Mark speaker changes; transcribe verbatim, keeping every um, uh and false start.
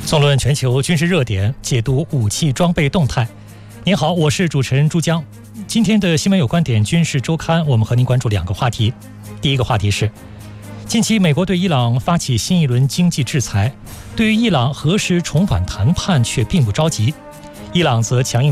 Speaker 1: 纵论全球军事热点，解读武器装备动态。您好，我是主持人朱江。今天的新闻有观点军事周刊，我们和您关注两个话题。第一个话题是，近期美国对伊朗发起新一轮经济制裁，对于伊朗何时重返谈判却并不着急。伊朗则强硬